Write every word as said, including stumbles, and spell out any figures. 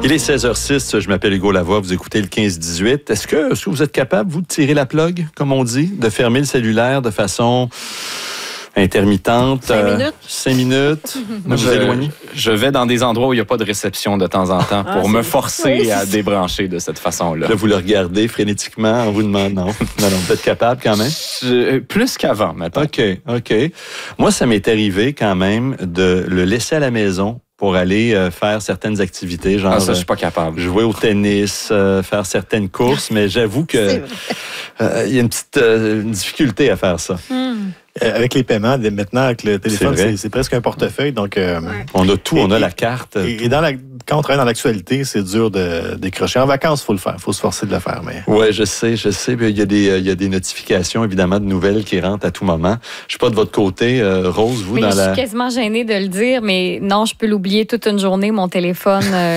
Il est seize heures six, je m'appelle Hugo Lavoie, vous écoutez le quinze dix-huit. Est-ce que, est-ce que vous êtes capable, vous, de tirer la plug, comme on dit, de fermer le cellulaire de façon intermittente? Cinq minutes. Euh, cinq minutes. Vous je, éloignez? je vais dans des endroits où il n'y a pas de réception de temps en temps pour Ah, me c'est... forcer oui, à débrancher de cette façon-là. Là, vous le regardez frénétiquement en vous demandant. Non, non, non, vous êtes capable quand même? Je, plus qu'avant, maintenant. OK, OK. Moi, ça m'est arrivé quand même de le laisser à la maison pour aller euh, faire certaines activités, genre Ah, ça, je suis pas capable. euh, jouer au tennis, euh, faire certaines courses, mais j'avoue que C'est vrai. euh, il y a une petite euh, une difficulté à faire ça. Hum. Euh, avec les paiements, dès maintenant, avec le téléphone, C'est vrai. c'est, c'est presque un portefeuille. Donc, euh, Ouais. On a tout, Et- on a et- la carte. et, et dans la, quand on travaille dans l'actualité, c'est dur de décrocher. En vacances, il faut le faire. Il faut se forcer de le faire. Mais... Oui, je sais, je sais. Il y a des, il y a des notifications, évidemment, de nouvelles qui rentrent à tout moment. Je ne sais pas de votre côté, euh, Rose, vous, Mais dans je la... suis quasiment gênée de le dire, mais non, je peux l'oublier toute une journée, mon téléphone. euh,